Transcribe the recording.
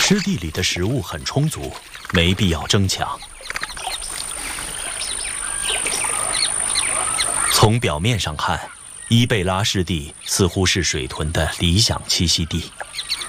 湿地里的食物很充足，没必要争抢。从表面上看，伊贝拉湿地似乎是水豚的理想栖息地。